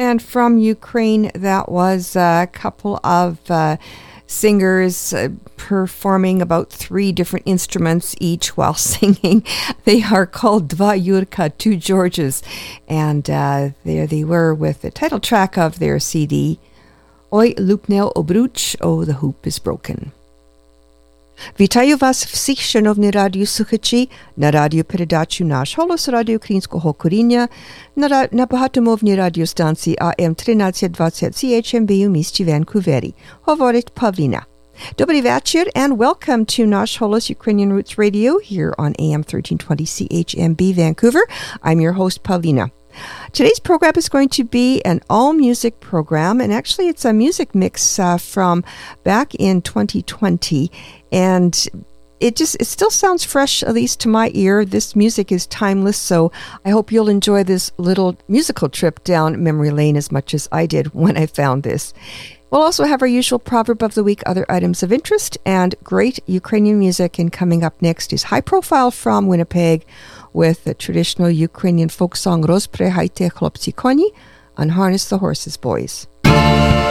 And from Ukraine, that was a couple of singers performing about 3 different instruments each while singing. They are called Dva Yurka, 2 Georges. And there they were with the title track of their CD, Oj lupneo obruch, Oh the Hoop is Broken. Вітаю вас всіх, шановні радіослухачі, на радіопередачу «Наш голос» Радіо Українського коріння на багатомовній радіостанції АМ 1320 CHMB у місті Ванкувері. Говорить Павліна. Добрий вечір, and welcome to Nash Holos Ukrainian Roots Radio here on AM 1320 CHMB Vancouver. I'm your host, Pavlina. Today's program is going to be an all-music program, and actually it's a music mix from back in 2020, and it still sounds fresh, at least to my ear. This music is timeless, so I hope you'll enjoy this little musical trip down memory lane as much as I did when I found this. We'll also have our usual proverb of the week, other items of interest, and great Ukrainian music. And coming up next is High Profile from Winnipeg with the traditional Ukrainian folk song Rozprehajte Chlopci Koni, Unharness the Horses, Boys.